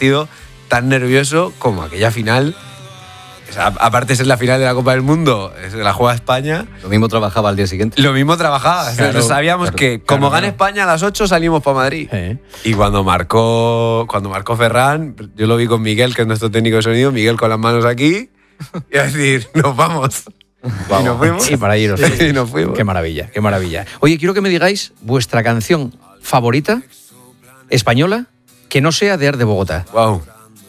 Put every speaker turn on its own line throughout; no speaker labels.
partido tan nervioso como aquella final. O sea, aparte de ser la final de la Copa del Mundo, la juega España.
Lo mismo trabajaba al día siguiente.
Lo mismo trabajaba.
Claro,
sabíamos que como gane España a las 8 salimos para Madrid. Y cuando marcó Ferran, yo lo vi con Miguel, que es nuestro técnico de sonido, Miguel con las manos aquí, y a decir, nos vamos. Y nos fuimos.
Y para iros.
Y nos fuimos.
Qué maravilla, qué maravilla. Oye, quiero que me digáis vuestra canción favorita española que no sea de Art de Bogotá.
Wow.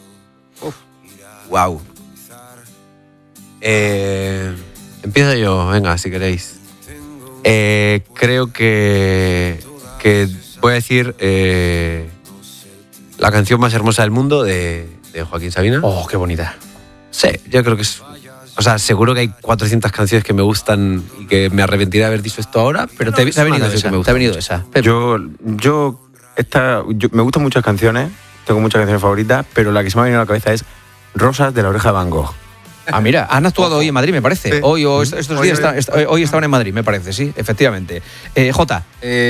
Wow. Empiezo yo, venga, si queréis. Creo que voy a decir la canción más hermosa del mundo de Joaquín Sabina.
Oh, qué bonita.
Sí, yo creo que es... O sea, seguro que hay 400 canciones que me gustan y que me arrepentiré de haber dicho esto ahora, pero
Te ha venido esa. Pepe.
Yo me gustan muchas canciones, tengo muchas canciones favoritas, pero la que se me ha venido a la cabeza es Rosas de la Oreja de Van Gogh.
Ah, mira, han actuado hoy en Madrid, me parece.
Sí.
Hoy o estos días hoy estaban en Madrid, me parece, sí, efectivamente. Jota.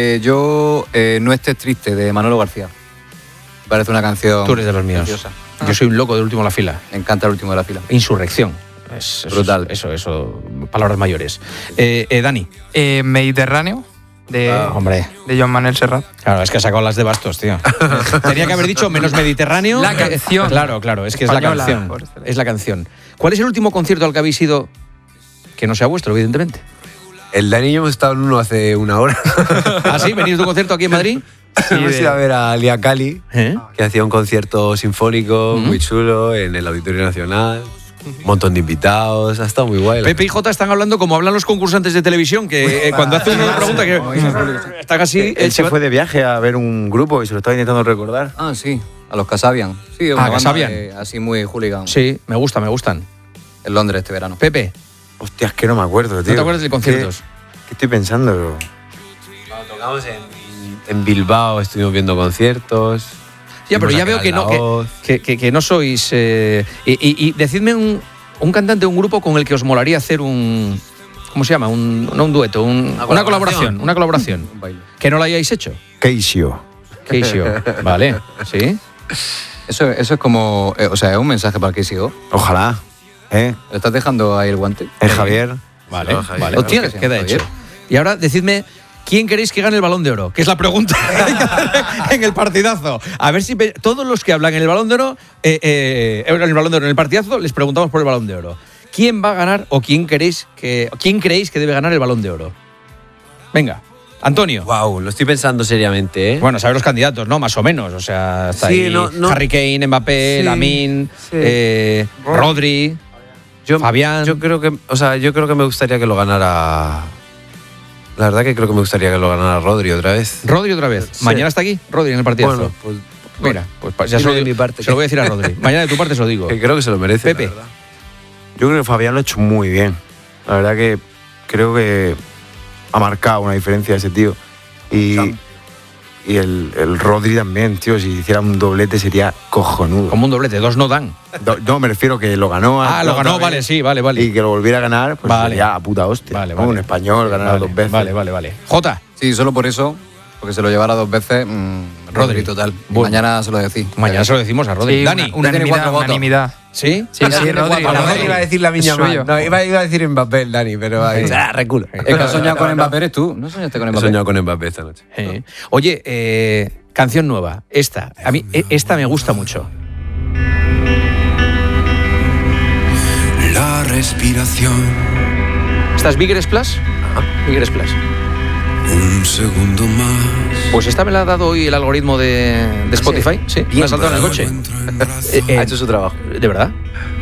Yo, No estés triste, de Manolo García. Me parece una canción...
Tú eres de los míos.
preciosa.
Yo soy un loco del último de la fila.
Me encanta el último de la fila.
Insurrección. Es
brutal.
Eso, palabras mayores. Dani.
Mediterráneo, de Joan Manuel Serrat.
Claro, es que ha sacado las de Bastos, tío. Tenía que haber dicho menos Mediterráneo.
La canción.
Claro, es que
Española,
es la canción. Es la canción. ¿Cuál es el último concierto al que habéis ido que no sea vuestro, evidentemente?
El Dani y yo hemos estado en uno hace una hora.
¿Ah, sí? ¿Venís de un concierto aquí en Madrid?
Hemos ido a ver a Lia Cali, que hacía un concierto sinfónico muy chulo en el Auditorio Nacional. Un montón de invitados, ha estado muy guay.
Pepe y Jota están hablando como hablan los concursantes de televisión, que cuando hacen una pregunta que está casi...
Él se fue de viaje a ver un grupo y se lo estaba intentando recordar.
Ah, sí, a los Casabian. Sí, una banda
Casabian.
Así muy hooligan.
Sí, me gustan.
En Londres este verano.
Pepe.
Hostia, es que no me acuerdo, tío.
¿No te acuerdas de conciertos?
¿Qué estoy pensando?
Cuando tocamos en Bilbao estuvimos viendo conciertos.
Ya, pero ya veo que no sois... y decidme un cantante de un grupo con el que os molaría hacer un... ¿Cómo se llama? No un dueto, una colaboración. Una colaboración.
Un baile.
Que no la hayáis hecho.
Keisio.
Vale, ¿sí?
Eso es como... o sea, es un mensaje para el que sigo.
Ojalá.
¿Le estás dejando ahí el guante?
Javier.
Vale,
No, Javier.
vale.
Hostia,
Hostia,
que
queda
Javier.
hecho. Y ahora decidme... ¿Quién queréis que gane el Balón de Oro? Que es la pregunta en el partidazo. A ver si todos los que hablan en el Balón de Oro, en el partidazo, les preguntamos por el Balón de Oro. ¿Quién va a ganar o quién creéis que debe ganar el Balón de Oro? Venga, Antonio.
Wow, lo estoy pensando seriamente, ¿eh?
Bueno, saber los candidatos, ¿no? Más o menos. O sea, está
Sí,
ahí
no.
Harry Kane, Mbappé,
Sí,
Lamine,
sí.
Rodri, Fabián.
Yo creo que me gustaría que lo ganara... La verdad que creo que me gustaría que lo ganara Rodri otra vez.
Rodri otra vez.
Sí.
¿Mañana está aquí? Rodri en el partidazo.
Bueno, pues
Mira, pues ya
dime de mi parte
se lo voy a decir a Rodri. Mañana de tu parte se lo digo.
que creo que se lo merece.
Pepe.
la verdad.
Yo creo que Fabián lo ha hecho muy bien. La verdad que creo que ha marcado una diferencia ese tío. Y el Rodri también, tío. Si hiciera un doblete sería cojonudo.
Como un doblete, dos no dan.
No, me refiero que lo ganó.
Lo ganó, vale, sí, vale.
Y que lo volviera a ganar, pues
Vale.
sería a puta hostia.
Vale,
¿no?
vale.
Un español ganar dos veces.
Vale. Jota.
Sí, solo por eso, porque se lo llevara 2 veces,
Rodri.
total.
Bueno.
Mañana se lo decís.
Mañana se lo decimos a Rodri.
Sí,
Dani.
unanimidad.
¿Sí?
Sí, Rodri.
Rodri iba a decir la miña
suyo.
No, iba a decir Mbappé, el Dani, pero reculo.
Es que has soñado con Mbappé, eres tú. ¿No soñaste con
He
Mbappé?
soñado con Mbappé esta noche.
Oye, canción nueva. A mí esta me gusta mucho.
La respiración.
¿Esta es Bigger Splash? Bigger Splash.
Un segundo más.
Pues esta me la ha dado hoy el algoritmo de Spotify. Sí, me ha saltado en el coche.
Ha hecho su trabajo.
¿De verdad?